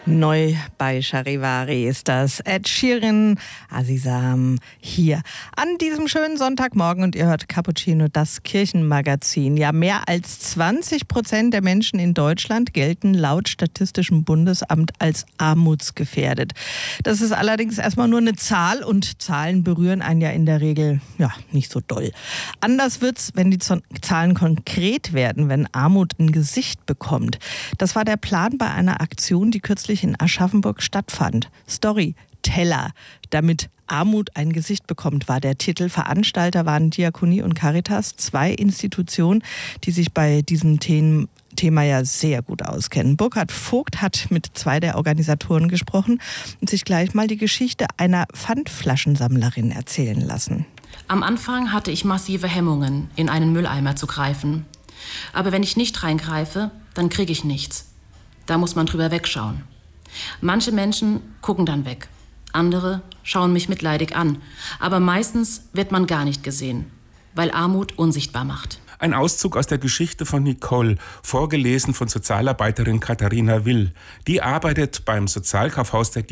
Neu bei Charivari ist das Ed Sheeran, Azizam hier an diesem schönen Sonntagmorgen und ihr hört Cappuccino, das Kirchenmagazin. Ja, mehr als 20% der Menschen in Deutschland gelten laut Statistischem Bundesamt als armutsgefährdet. Das ist allerdings erstmal nur eine Zahl und Zahlen berühren einen ja in der Regel nicht so doll. Anders wird's, wenn die Zahlen konkret werden, wenn Armut ein Gesicht bekommt. Das war der Plan bei einer Aktion, die kürzlich in Aschaffenburg stattfand. Storyteller, damit Armut ein Gesicht bekommt, war der Titel. Veranstalter waren Diakonie und Caritas, zwei Institutionen, die sich bei diesem Thema ja sehr gut auskennen. Burkhard Vogt hat mit zwei der Organisatoren gesprochen und sich gleich mal die Geschichte einer Pfandflaschensammlerin erzählen lassen. Am Anfang hatte ich massive Hemmungen, in einen Mülleimer zu greifen. Aber wenn ich nicht reingreife, dann kriege ich nichts. Da muss man drüber wegschauen. Manche Menschen gucken dann weg. Andere schauen mich mitleidig an. Aber meistens wird man gar nicht gesehen, weil Armut unsichtbar macht. Ein Auszug aus der Geschichte von Nicole, vorgelesen von Sozialarbeiterin Katharina Will. Die arbeitet beim Sozialkaufhaus der